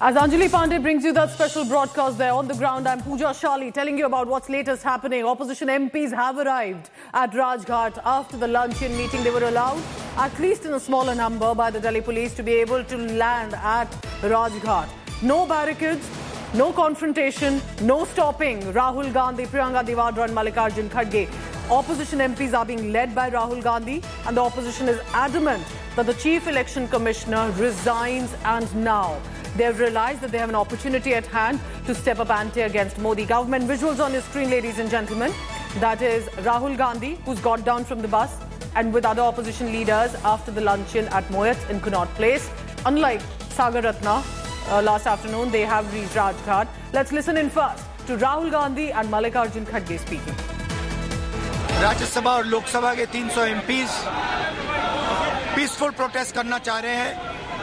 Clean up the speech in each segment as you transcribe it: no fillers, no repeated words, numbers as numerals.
As Anjali Pandey brings you that special broadcast there on the ground, I'm Pooja Shali telling you about what's latest happening. Opposition MPs have arrived at Rajghat after the luncheon meeting. They were allowed, at least in a smaller number, by the Delhi police to be able to land at Rajghat. No barricades, no confrontation, no stopping Rahul Gandhi, Priyanka Devadra and Mallikarjun Kharge. Opposition MPs are being led by Rahul Gandhi, and the opposition is adamant that the Chief Election Commissioner resigns, and now they've realized that they have an opportunity at hand to step up ante against Modi government. Visuals on your screen, ladies and gentlemen. That is Rahul Gandhi, who's got down from the bus, and with other opposition leaders after the luncheon at Moyat in Connaught Place. Unlike Sagar Ratna last afternoon, they have reached Rajghat. Let's listen in first to Rahul Gandhi and Mallikarjun Kharge speaking. Rajya Sabha और लोकसभा के 300 MPs peaceful protest करना चाह रहे हैं।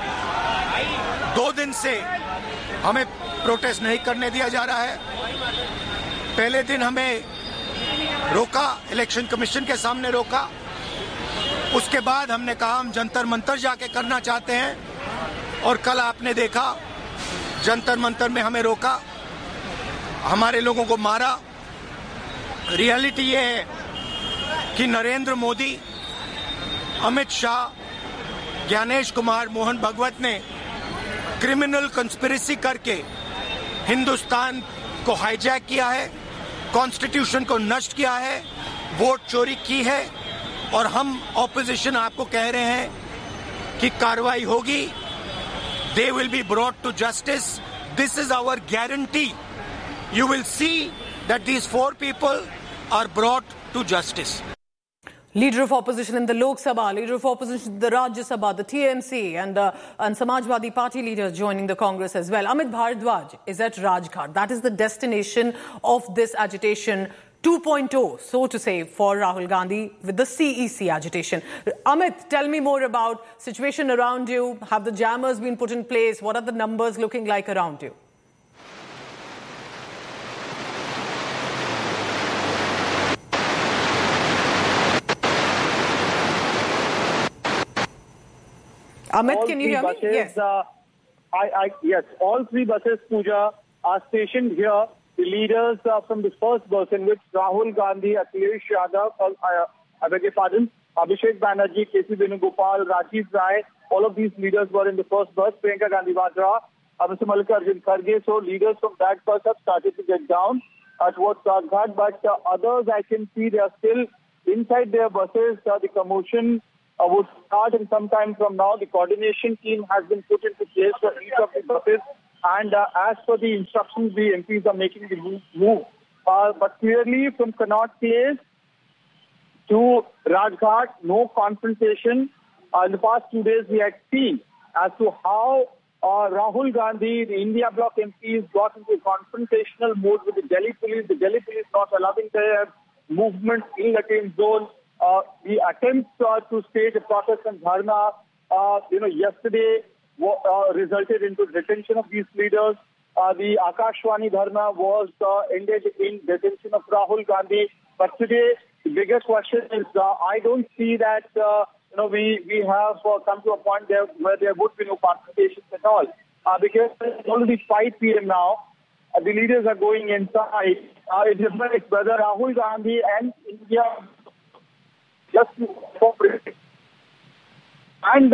2 दिन से हमें protest नहीं करने दिया जा रहा है। पहले दिन हमें रोका, इलेक्शन कमीशन के सामने रोका। उसके बाद हमने कहा हम जंतर मंतर जाके करना चाहते हैं, और कल आपने देखा जंतर मंतर में हमें रोका, हमारे लोगों को मारा। रियलिटी ये है कि नरेंद्र मोदी, अमित शाह, ज्ञानेश कुमार, मोहन भगवत ने क्रिमिनल कंस्पिरेसी करके हिंदुस्तान को हाईजैक किया है, कॉन्स्टिट्यूशन को नष्ट किया है, वोट चोरी की है, और हम ऑपोजिशन आपको कह रहे हैं कि कार्रवाई होगी। They will be brought to justice. This is our guarantee. You will see that these 4 people are brought to justice. Leader of opposition in the Lok Sabha, leader of opposition in the Rajya Sabha, the TMC and Samajwadi Party leaders joining the Congress as well. Amit Bharadwaj is at Rajghat. That is the destination of this agitation 2.0, so to say, for Rahul Gandhi with the CEC agitation. Amit, tell me more about situation around you. Have the jammers been put in place? What are the numbers looking like around you? Amit, can you hear me? Yes. Yes, all 3 buses, Pooja, are stationed here. The leaders from the first bus, in which Rahul Gandhi, Akhilesh Yadav, I beg your pardon, Abhishek Banerjee, K.C. Venugopal, Rajiv Rai, all of these leaders were in the first bus. Priyanka Gandhi Vadra, Mr. Mallikarjun Kharge. So leaders from that bus have started to get down towards Rajghat, but others I can see they are still inside their buses. The commotion would start in some time from now. The coordination team has been put into place for each of the buses, and as per the instructions, the MPs are making the move. But clearly, from Connaught Place to Rajghat, no confrontation. In the past 2 days, we had seen as to how Rahul Gandhi, the India Bloc MPs, got into a confrontational mode with the Delhi police. The Delhi police not allowing their movement in the same zone. The attempts to stage a protest and dharna, yesterday resulted into detention of these leaders. The Akashvani dharna was ended in detention of Rahul Gandhi. But today, the biggest question is, I don't see that, we have come to a point there where there would be no confrontations at all. Because it's already 5 p.m. now. The leaders are going inside. It reflects whether Rahul Gandhi and India just cooperate. And,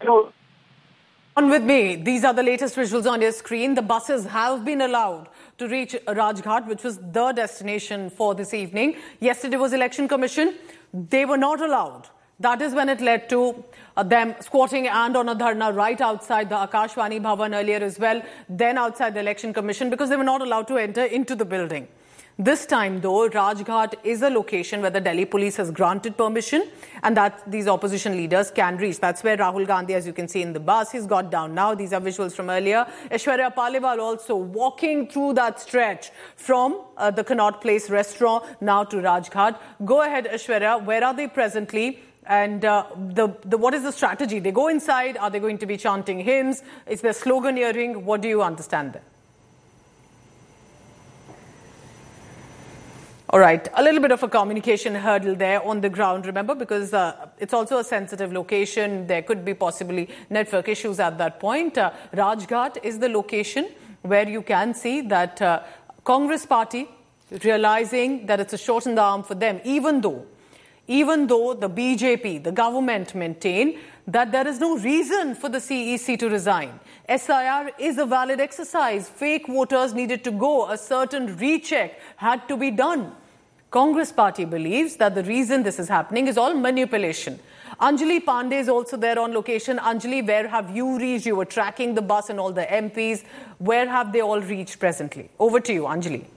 On with me. These are the latest visuals on your screen. The buses have been allowed to reach Rajghat, which was the destination for this evening. Yesterday was Election Commission. They were not allowed. That is when it led to them squatting and on a dharna right outside the Akashvani Bhavan earlier as well, then outside the Election Commission, because they were not allowed to enter into the building. This time, though, Rajghat is a location where the Delhi police has granted permission and that these opposition leaders can reach. That's where Rahul Gandhi, as you can see in the bus, he's got down now. These are visuals from earlier. Aishwarya Paliwal also walking through that stretch from the Connaught Place restaurant now to Rajghat. Go ahead, Aishwarya. Where are they presently? And what is the strategy? They go inside. Are they going to be chanting hymns? Is there sloganeering? What do you understand there? All right, a little bit of a communication hurdle there on the ground, remember, because it's also a sensitive location. There could be possibly network issues at that point. Rajghat is the location where you can see that Congress party realizing that it's a shortened arm for them, even though the BJP, the government, maintain that there is no reason for the CEC to resign. SIR is a valid exercise. Fake voters needed to go. A certain recheck had to be done. Congress party believes that the reason this is happening is all manipulation. Anjali Pandey is also there on location. Anjali, where have you reached? You were tracking the bus and all the MPs. Where have they all reached presently? Over to you, Anjali.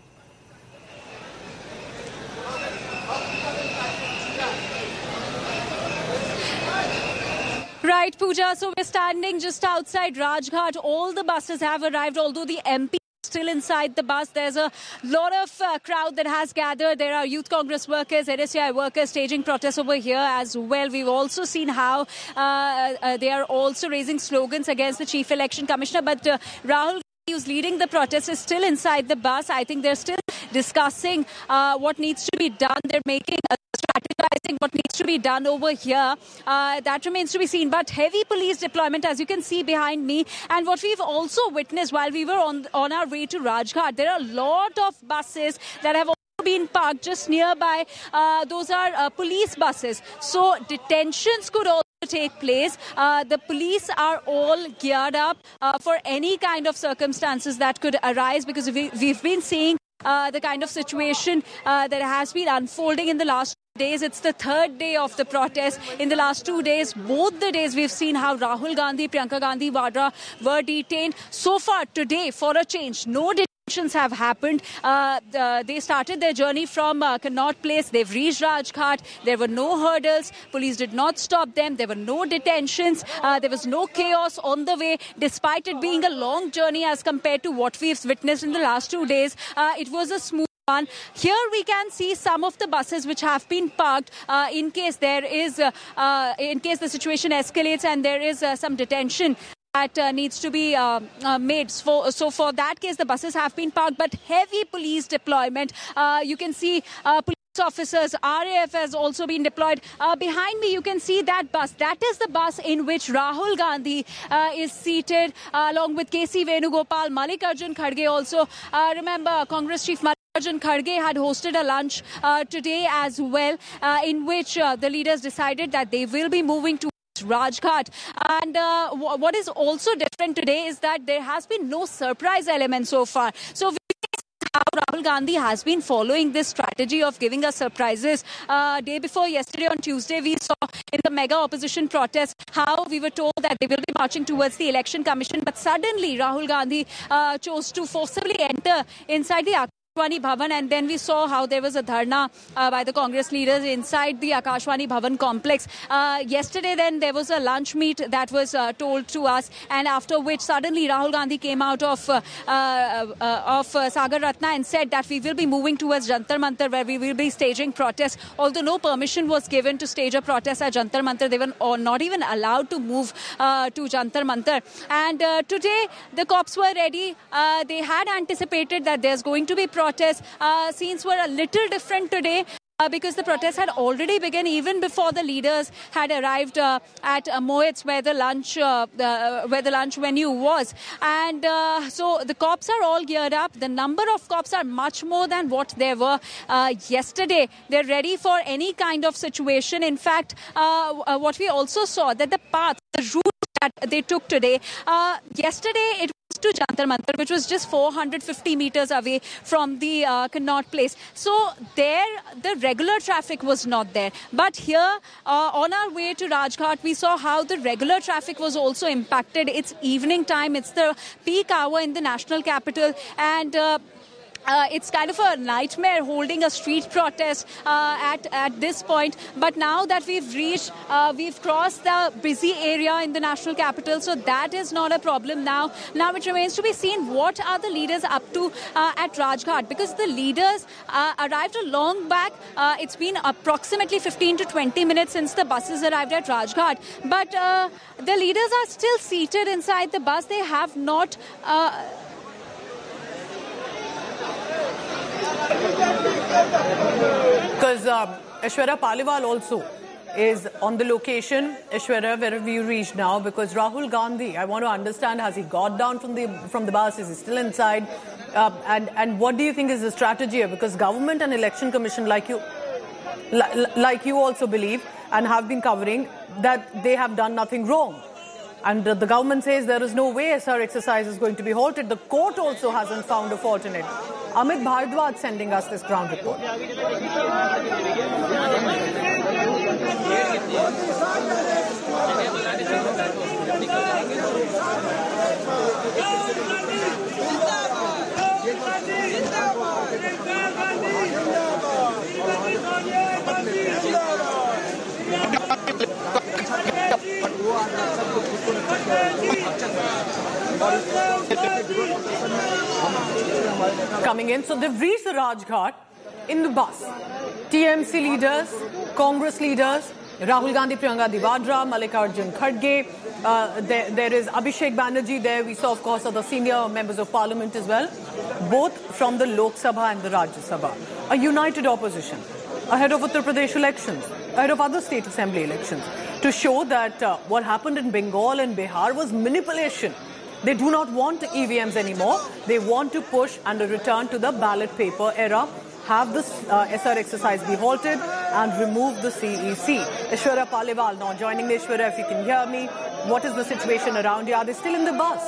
Right, Pooja. So we're standing just outside Rajghat. All the buses have arrived, although the MP is still inside the bus. There's a lot of crowd that has gathered. There are Youth Congress workers, NSCI workers staging protests over here as well. We've also seen how they are also raising slogans against the Chief Election Commissioner. But Rahul, who's leading the protest, is still inside the bus. I think they're still discussing what needs to be done. They're making strategizing what needs to be done over here. That remains to be seen. But heavy police deployment, as you can see behind me, and what we've also witnessed while we were on our way to Rajghat, there are a lot of buses that have been parked just nearby. Those are police buses. So detentions could also take place. The police are all geared up for any kind of circumstances that could arise, because we've been seeing the kind of situation that has been unfolding in the last days. It's the third day of the protest. In the last 2 days, both the days, we've seen how Rahul Gandhi, Priyanka Gandhi Vadra were detained. So far today, for a change, no detentions have happened. They started their journey from Connaught Place. They've reached Rajghat. There were no hurdles. Police did not stop them. There were no detentions. There was no chaos on the way, despite it being a long journey as compared to what we've witnessed in the last 2 days. It was a smooth one. Here we can see some of the buses which have been parked in case there is, in case the situation escalates and there is some detention that needs to be made. So for that case, the buses have been parked, but heavy police deployment. You can see police officers, RAF has also been deployed. Behind me, you can see that bus. That is the bus in which Rahul Gandhi is seated, along with KC Venugopal, Mallikarjun Kharge also. Remember, Congress Chief Mallikarjun Kharge had hosted a lunch today as well, in which the leaders decided that they will be moving to Rajghat. And what is also different today is that there has been no surprise element so far. So how Rahul Gandhi has been following this strategy of giving us surprises. Day before yesterday, on Tuesday, we saw in the mega opposition protest how we were told that they will be marching towards the Election Commission. But suddenly, Rahul Gandhi chose to forcibly enter inside the Akashwani Bhavan, and then we saw how there was a dharna by the Congress leaders inside the Akashwani Bhavan complex. Yesterday then there was a lunch meet that was told to us, and after which suddenly Rahul Gandhi came out of Sagar Ratna and said that we will be moving towards Jantar Mantar, where we will be staging protests. Although no permission was given to stage a protest at Jantar Mantar, they were not even allowed to move to Jantar Mantar. And today the cops were ready. They had anticipated that there's going to be protests. Scenes were a little different today, because the protest had already begun even before the leaders had arrived at Mohit's, where the lunch venue was. And so the cops are all geared up. The number of cops are much more than what there were yesterday. They're ready for any kind of situation. In fact, what we also saw, that the path, the route that they took today, yesterday it to Jantar Mantar, which was just 450 meters away from the Connaught Place. So there, the regular traffic was not there. But here, on our way to Rajghat, we saw how the regular traffic was also impacted. It's evening time. It's the peak hour in the national capital. And it's kind of a nightmare holding a street protest at this point. But now that we've crossed the busy area in the national capital, so that is not a problem now. Now it remains to be seen what are the leaders up to at Rajghat, because the leaders arrived a long back. It's been approximately 15 to 20 minutes since the buses arrived at Rajghat. But the leaders are still seated inside the bus. They have not... Because Aishwarya Paliwal also is on the location. Aishwarya, where have you reached now? Because Rahul Gandhi, I want to understand, has he got down from the bus? Is he still inside? And what do you think is the strategy here? Because government and election commission, like you also believe and have been covering, that they have done nothing wrong. And the government says there is no way SR exercise is going to be halted. The court also hasn't found a fault in it. Amit Bhardwaj sending us this ground report. Coming in, so they've reached the Rajghat in the bus. TMC leaders, Congress leaders, Rahul Gandhi, Priyanka Gandhi Vadra, Mallikarjun Kharge. There is Abhishek Banerjee there. We saw, of course, other senior members of parliament as well, both from the Lok Sabha and the Rajya Sabha. A united opposition ahead of Uttar Pradesh elections, ahead of other state assembly elections, to show that what happened in Bengal and Bihar was manipulation. They do not want EVMs anymore. They want to push and return to the ballot paper era, have this SR exercise be halted and remove the CEC. Aishwarya Paliwal now joining me. Aishwarya, if you can hear me, what is the situation around you? Are they still in the bus?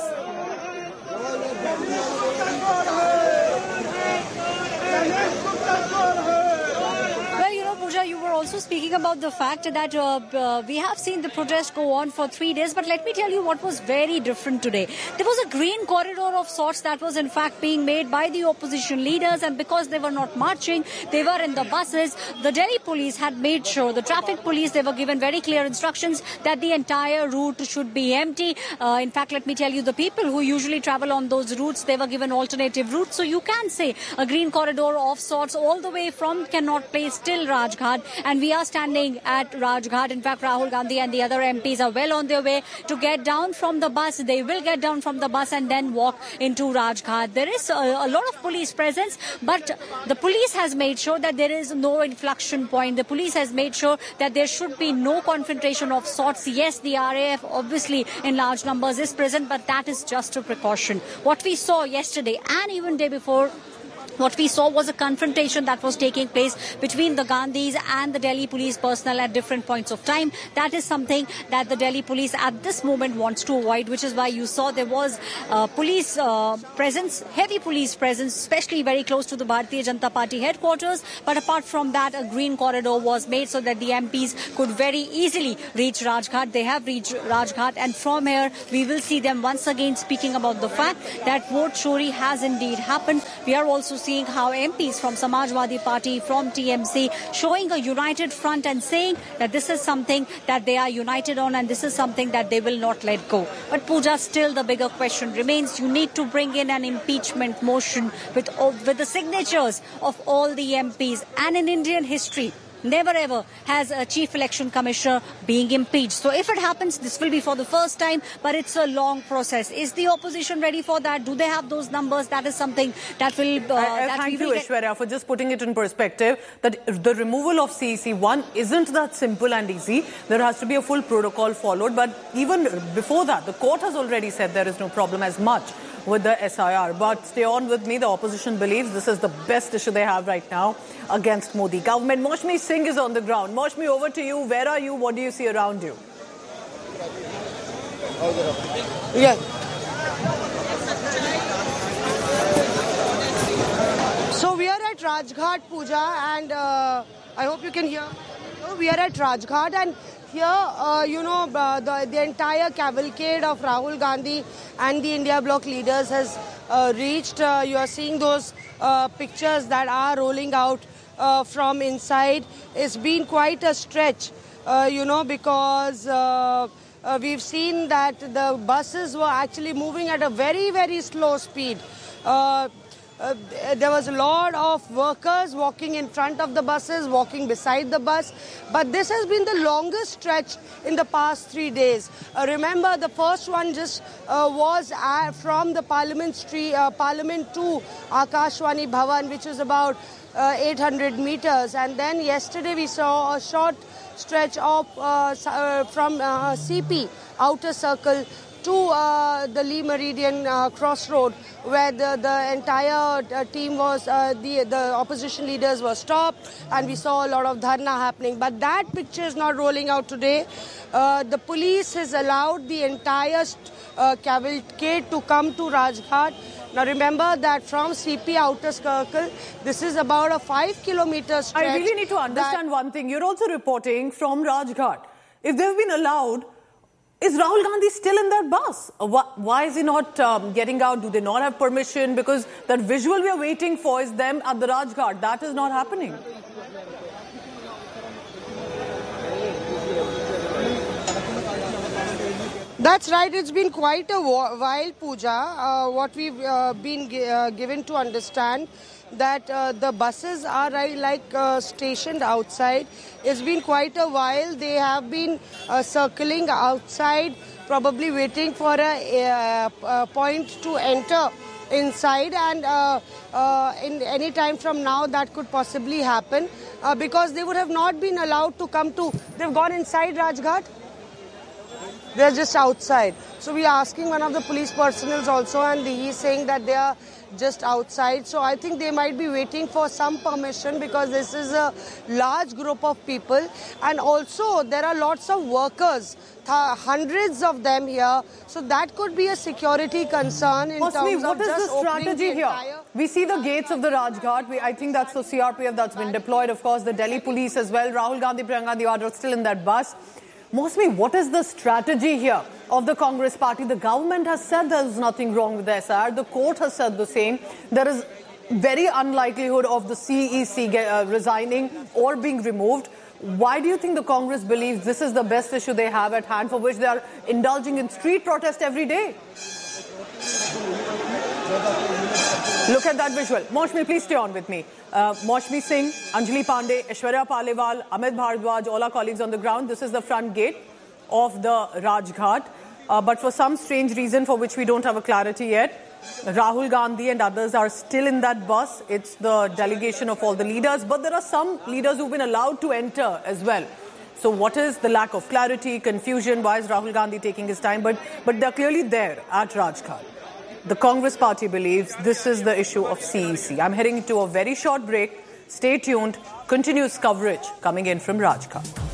You were also speaking about the fact that we have seen the protest go on for 3 days, but let me tell you what was very different today. There was a green corridor of sorts that was in fact being made by the opposition leaders, and because they were not marching, they were in the buses. The Delhi police had made sure, the traffic police, they were given very clear instructions that the entire route should be empty. In fact, let me tell you, the people who usually travel on those routes, they were given alternative routes. So you can say a green corridor of sorts all the way from Connaught Place till Rajghat. And we are standing at Rajghat. In fact, Rahul Gandhi and the other MPs are well on their way to get down from the bus. They will get down from the bus and then walk into Rajghat. There is a lot of police presence, but the police has made sure that there is no inflection point. The police has made sure that there should be no confrontation of sorts. Yes, the RAF obviously in large numbers is present, but that is just a precaution. What we saw yesterday and even day before, what we saw was a confrontation that was taking place between the Gandhis and the Delhi police personnel at different points of time. That is something that the Delhi police at this moment wants to avoid, which is why you saw there was police presence, heavy police presence, especially very close to the Bharatiya Janata Party headquarters. But apart from that, a green corridor was made so that the MPs could very easily reach Rajghat. They have reached Rajghat, and from here we will see them once again speaking about the fact that vote chori has indeed happened. We are also seeing how MPs from Samajwadi Party, from TMC, showing a united front and saying that this is something that they are united on and this is something that they will not let go. But Pooja, still the bigger question remains. You need to bring in an impeachment motion with the signatures of all the MPs. And in Indian history, never ever has a chief election commissioner being impeached. So if it happens, this will be for the first time, but it's a long process. Is the opposition ready for that? Do they have those numbers? That is something that will... thank you, Aishwarya, for just putting it in perspective, that the removal of CEC1 isn't that simple and easy. There has to be a full protocol followed, but even before that, the court has already said there is no problem as much with the SIR. But stay on with me. The opposition believes this is the best issue they have right now against Modi government. Maushmi Singh is on the ground. Maushmi, over to you. Where are you? What do you see around you? Yeah. So we are at Rajghat, Pooja, and I hope you can hear. We are at Rajghat, and here, the entire cavalcade of Rahul Gandhi and the India Bloc leaders has reached. You are seeing those pictures that are rolling out from inside. It's been quite a stretch, because we've seen that the buses were actually moving at a very, very slow speed. there was a lot of workers walking in front of the buses, walking beside the bus. But this has been the longest stretch in the past 3 days. Remember, the first one just was from the Parliament to Akashwani Bhavan, which is about 800 meters. And then yesterday we saw a short stretch of from CP Outer Circle to the Lee Meridian crossroad, where the entire team was, the opposition leaders were stopped, and we saw a lot of dharna happening. But that picture is not rolling out today. The police has allowed the entire cavalcade to come to Rajghat. Now remember that from CP Outer Circle, this is about a 5-kilometer stretch. I really need to understand one thing. You're also reporting from Rajghat. If they've been allowed, is Rahul Gandhi still in that bus? Why is he not getting out? Do they not have permission? Because that visual we are waiting for is them at the Rajghat. That is not happening. That's right. It's been quite a while, Pooja. What we've been given to understand that the buses are stationed outside. It's been quite a while. They have been circling outside, probably waiting for a point to enter inside, and in any time from now that could possibly happen because they would have not been allowed to come to. They've gone inside Rajghat. They're just outside. So we are asking one of the police personnel also, and he's saying that they are just outside. So I think they might be waiting for some permission because this is a large group of people. And also there are lots of workers, hundreds of them here. So that could be a security concern in terms of what is just the strategy here? We see the gates of the Rajghat. I think that's the CRPF that's been deployed. Of course, the Delhi police as well. Rahul Gandhi, Priyanka Gandhi are still in that bus. Mosmi, what is the strategy here of the Congress party? The government has said there's nothing wrong with the SIR. The court has said the same. There is very unlikelihood of the CEC resigning or being removed. Why do you think the Congress believes this is the best issue they have at hand, for which they are indulging in street protest every day? Look at that visual. Maushmi, please stay on with me. Maushmi Singh, Anjali Pandey, Aishwarya Paliwal, Amit Bhardwaj, all our colleagues on the ground. This is the front gate of the Rajghat. But for some strange reason for which we don't have a clarity yet, Rahul Gandhi and others are still in that bus. It's the delegation of all the leaders. But there are some leaders who've been allowed to enter as well. So what is the lack of clarity, confusion? Why is Rahul Gandhi taking his time? But they're clearly there at Rajghat. The Congress party believes this is the issue of CEC. I'm heading to a very short break. Stay tuned. Continuous coverage coming in from Rajghat.